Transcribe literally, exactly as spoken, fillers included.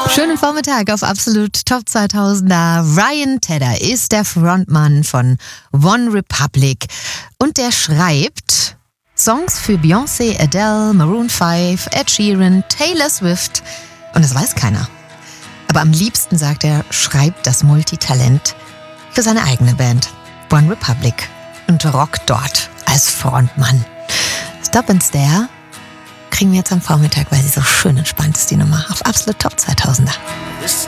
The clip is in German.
Schönen Vormittag auf Absolut Top zweitausender. Ryan Tedder ist der Frontmann von One Republic und der schreibt Songs für Beyoncé, Adele, Maroon fünf, Ed Sheeran, Taylor Swift und das weiß keiner. Aber am liebsten, sagt er, schreibt das Multitalent für seine eigene Band One Republic und rockt dort als Frontmann. Stop and Stare kriegen wir jetzt am Vormittag, weil sie so schön entspannt ist, die Nummer auf Absolut Top zweitausender. This